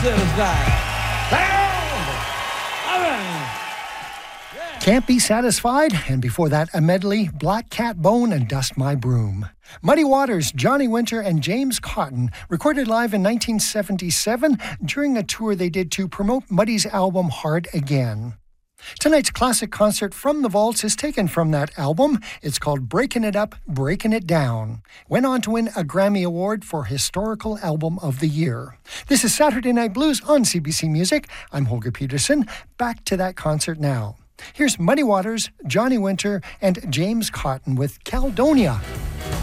Can't Be Satisfied, and before that, a medley, Black Cat Bone and Dust My Broom. Muddy Waters, Johnny Winter, and James Cotton recorded live in 1977 during a tour they did to promote Muddy's album Hard Again. Tonight's classic concert from the Vaults is taken from that album. It's called Breaking It Up, Breaking It Down. Went on to win a Grammy Award for Historical Album of the Year. This is Saturday Night Blues on CBC Music. I'm Holger Peterson. Back to that concert now. Here's Muddy Waters, Johnny Winter, and James Cotton with Caledonia.